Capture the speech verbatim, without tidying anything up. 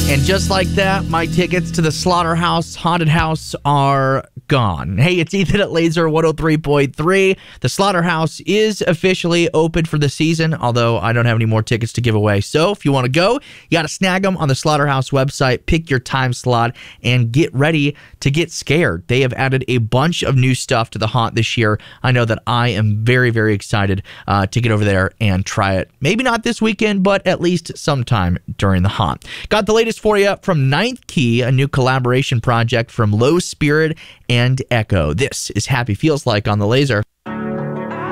And just like that, my tickets to the Slaughterhouse Haunted House are gone. Hey, it's Ethan at Laser one oh three point three. The Slaughterhouse is officially open for the season, although I don't have any more tickets to give away. So if you want to go, you got to snag them on the Slaughterhouse website, pick your time slot, and get ready to get scared. They have added a bunch of new stuff to the haunt this year. I know that I am very, very excited uh, to get over there and try it. Maybe not this weekend, but at least sometime during the haunt. Got the latest for you from Ninth Key, a new collaboration project from Low Spirit and Echo. This is Happy Feels Like on the Laser.